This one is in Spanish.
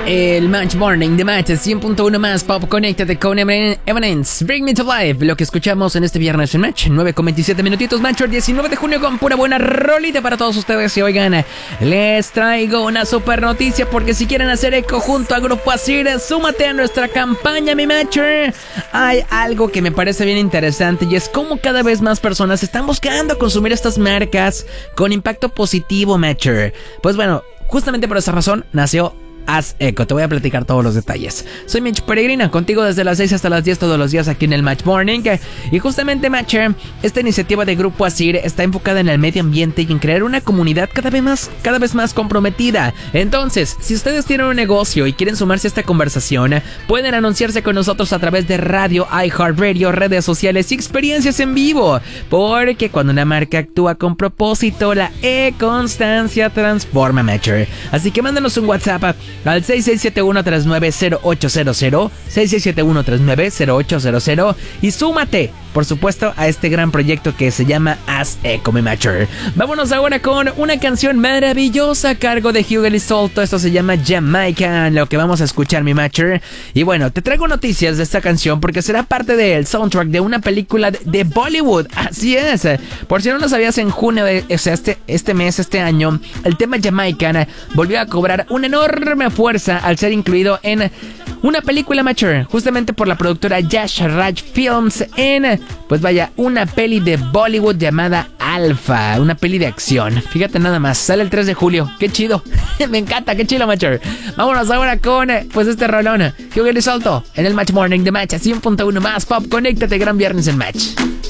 El Match Morning de Match 100.1 más Pop. Conéctate con Eminence, Bring Me to Life. Lo que escuchamos en este viernes en Match 9:27 minutitos, Match, el 19 de junio, con pura buena rolita para todos ustedes. Y oigan, les traigo una super noticia, porque si quieren hacer eco junto a Grupo Asir, súmate a nuestra campaña, mi Matcher. Hay algo que me parece bien interesante, y es cómo cada vez más personas están buscando consumir estas marcas con impacto positivo, Matcher. Pues bueno, justamente por esa razón nació Haz Eco. Te voy a platicar todos los detalles. Soy Mitch Peregrina, contigo desde las 6 hasta las 10 todos los días aquí en el Match Morning. Y justamente, Matcher, esta iniciativa de Grupo Asir está enfocada en el medio ambiente y en crear una comunidad cada vez más comprometida. Entonces, si ustedes tienen un negocio y quieren sumarse a esta conversación, pueden anunciarse con nosotros a través de radio, iHeartRadio, redes sociales y experiencias en vivo. Porque cuando una marca actúa con propósito, la constancia transforma, Matcher. Así que mándanos un WhatsApp al 6671390800, 6671390800, y súmate, por supuesto, a este gran proyecto que se llama Haz Eco, mi Matcher. Vámonos ahora con una canción maravillosa a cargo de Hugo Lizolto. Esto se llama Jamaican, lo que vamos a escuchar, mi Matcher. Y bueno, te traigo noticias de esta canción porque será parte del soundtrack de una película de Bollywood. Así es. Por si no lo sabías, en junio de este año, el tema Jamaican volvió a cobrar una enorme fuerza al ser incluido en una película, Matcher, justamente por la productora Yash Raj Films, en, pues vaya, una peli de Bollywood llamada Alpha, una peli de acción. Fíjate nada más, sale el 3 de julio, qué chido. Me encanta, qué chido, Matcher. Vámonos ahora con, pues, este rolón, Hugo Lizolto, en el Match Morning de Match 100.1 más Pop. Conéctate, gran viernes en Match.